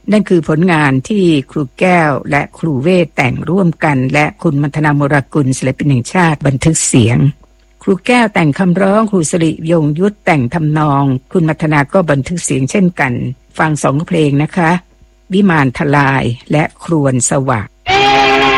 นั่นคือผลงานที่ครูแก้วและครูเวทแต่งร่วมกันและคุณมัทนาโมรากุลศิลปินแห่งชาติบันทึกเสียงครูแก้วแต่งคำร้องครูสิริยงยุทธแต่งทำนองคุณมัทนาก็บันทึกเสียงเช่นกันฟัง2 เพลงนะคะวิมานทลายและครวญสว่าง